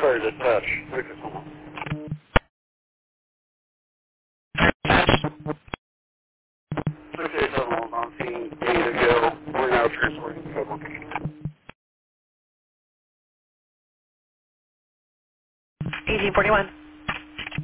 Sorry to touch. Okay, so I'm seeing data go. We're now transporting the location. 1841.